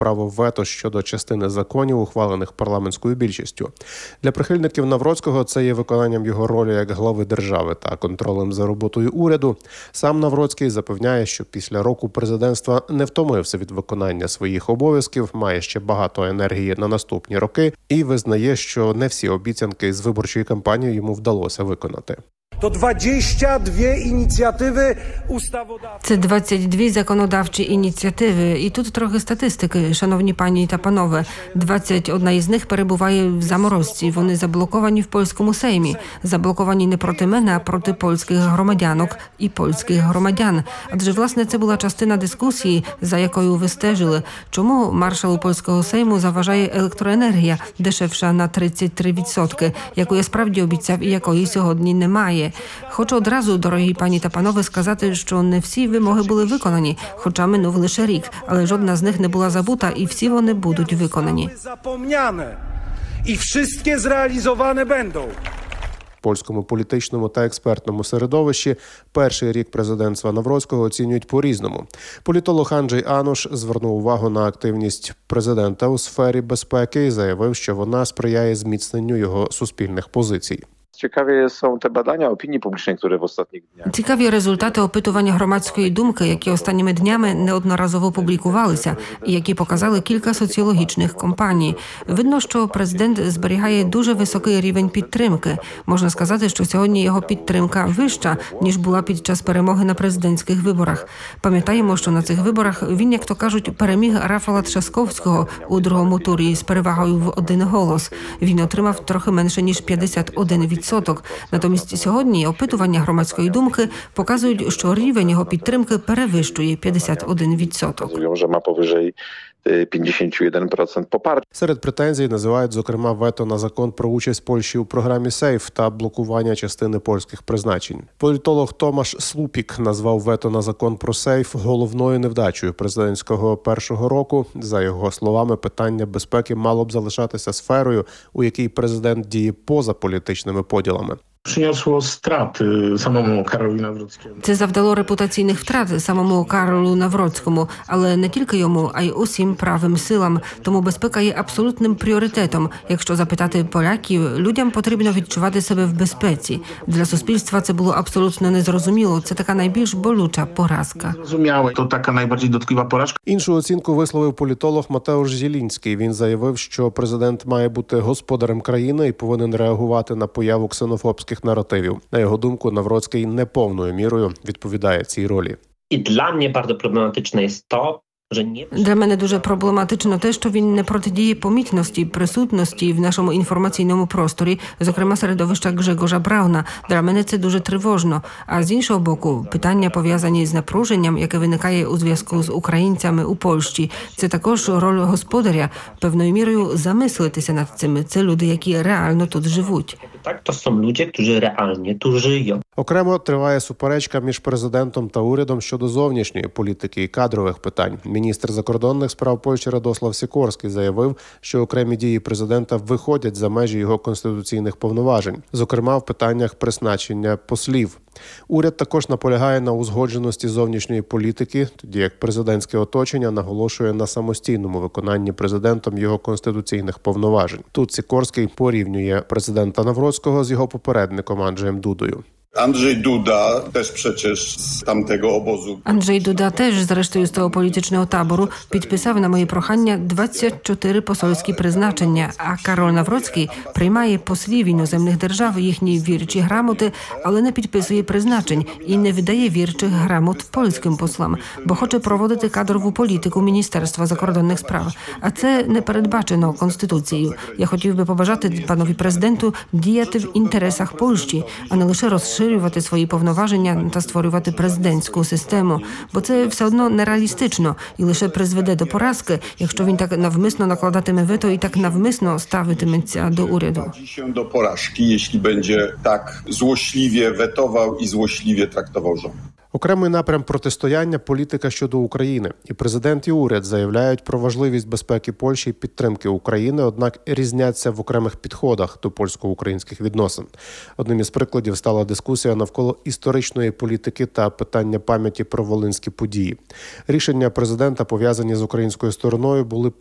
право вето щодо частини законів, ухвалених парламентською більшістю. Для прихильників Навроцького це є виконанням його ролі як глави держави та контролем за роботою уряду. Сам Навроцький запевняє, що після року президентства не втомився від виконання своїх обов'язків, має ще багато енергії на наступні роки і визнає, що не всі обіцянки з виборчої кампанії йому вдалося виконати. To 22 ініціативи ustawodawcze. Це 22 законодавчі ініціативи. І тут трохи статистики, шановні пані та панове. 21 із них перебуває в заморозці. Вони заблоковані в польському Сеймі. Заблоковані не проти мене, а проти польських громадянок і польських громадян. Адже, власне, це була частина дискусії, за якою ви стежили. Чому маршалу польського Сейму заважає електроенергія, дешевша на 33%, яку я справді обіцяв і якої сьогодні немає. Хочу одразу, дорогі пані та панове, сказати, що не всі вимоги були виконані, хоча минув лише рік, але жодна з них не була забута і всі вони будуть виконані. Запомняне. І всі зреалізовані будуть. В польському політичному та експертному середовищі перший рік президентства Навроцького оцінюють по-різному. Політолог Анджей Ануш звернув увагу на активність президента у сфері безпеки і заявив, що вона сприяє зміцненню його суспільних позицій. Ciekawie są te badania opinii publicznej, które w ostatnich dniach. Цікаві результати опитування громадської думки, які останніми днями неодноразово публікувалися, і які показали кілька соціологічних компаній. Видно, що президент зберігає дуже високий рівень підтримки. Можна сказати, що сьогодні його підтримка вища, ніж була під час перемоги на президентських виборах. Пам'ятаємо, що на цих виборах він, як то кажуть, переміг Рафала Трzaskowskiego у другому турі з перевагою в 1 голос. Він отримав трохи менше, ніж 51%. Натомість сьогодні опитування громадської думки показують, що рівень його підтримки перевищує 51%. Że ma powyżej 51% poparcia. Серед претензій називають, зокрема, вето на закон про участь Польщі у програмі «Сейф» та блокування частини польських призначень. Політолог Томаш Слупік назвав вето на закон про «Сейф» головною невдачею президентського першого року. За його словами, питання безпеки мало б залишатися сферою, у якій президент діє поза політичними поділами. Przyniosło straty samemu Karolowi Nawrockiemu. Це завдало репутаційних втрат самому Каролу Навроцькому, але не тільки йому, а й усім правим силам. Тому безпека є абсолютним пріоритетом. Якщо запитати поляків, людям потрібно відчувати себе в безпеці. Для суспільства це було абсолютно незрозуміло. Це така найбільш болюча поразка. Zrozumiałe, to taka najbardziej dotkliwa porażka. Іншу оцінку висловив політолог Матеуш Зілінський. Він заявив, що президент має бути господарем країни і повинен реагувати на появу ксенофобських наративів. На його думку, Навроцький не повною мірою відповідає цій ролі. I dla mnie bardzo problematyczne jest to, że nie... Для мене дуже проблематично те, що він не протидіє помітності, присутності в нашому інформаційному просторі, зокрема середовища Гrzegorza Brauna. Для мене це дуже тривожно. А з іншого боку, питання, пов'язані з напруженням, яке виникає у зв'язку з українцями у Польщі, це також роль господаря, певною мірою замислитися над цим. Це люди, які реально тут живуть. Tak, to są ludzie, którzy realnie tu żyją. Окремо триває суперечка між президентом та урядом щодо зовнішньої політики і кадрових питань. Міністр закордонних справ Польщі Радослав Сікорський заявив, що окремі дії президента виходять за межі його конституційних повноважень, зокрема в питаннях призначення послів. Уряд також наполягає на узгодженості зовнішньої політики, тоді як президентське оточення наголошує на самостійному виконанні президентом його конституційних повноважень. Тут Сікорський порівнює президента Навроцького з його попередником Анджеєм Дудою. Andrzej Duda też przecież z tamtego obozu. Анджей Дуда теж, зрештою, з того політичного табору, підписав на мої прохання 24 посольські призначення, а Карол Навроцький приймає послів іноземних держав їхні вірчі грамоти, але не підписує призначень і не видає вірчих грамот польським послам, бо хоче проводити кадрову політику Міністерства закордонних справ. А це не передбачено Конституцією. Я хотів би побажати панові президенту діяти в інтересах Польщі, а не лише розширювати свої повноваження та створювати президентську систему, бо це все одно нереалістично і лише призведе до поразки, якщо він так навмисно накладатиме вето і так навмисно ставитиметься до уряду. Do porażki, jeśli będzie tak złośliwie wetował i złośliwie traktował rząd. Окремий напрям протистояння – політика щодо України. І президент, і уряд заявляють про важливість безпеки Польщі і підтримки України, однак різняться в окремих підходах до польсько-українських відносин. Одним із прикладів стала дискусія навколо історичної політики та питання пам'яті про волинські події. Рішення президента, пов'язані з українською стороною, були